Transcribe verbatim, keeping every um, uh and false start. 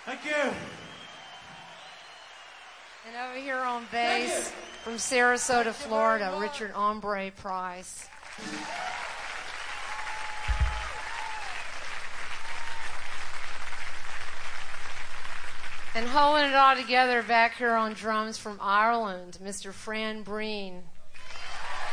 Thank you. And over here on bass from Sarasota, Florida, Richard Ombre Price. And holding it all together back here on drums from Ireland, Mister Fran Breen.